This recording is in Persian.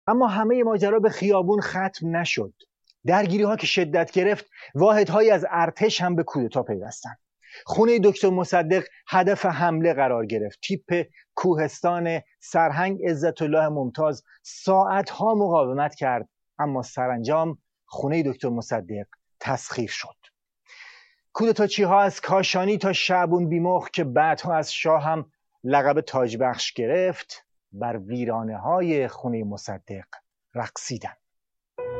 اما همه ماجرا به خیابون ختم نشد. درگیری ها که شدت گرفت، واحدهایی از ارتش هم به کودتا پیوستند. خونه دکتر مصدق هدف حمله قرار گرفت. تیپ کوهستان سرهنگ عزت الله ممتاز ساعتها مقاومت کرد، اما سرانجام خونه دکتر مصدق تسخیر شد. کودتاچی ها از کاشانی تا شعبون بیمخ که بعدها از شاه هم لقب تاج بخش گرفت، بر ویرانه های خونه مصدق رقصیدند.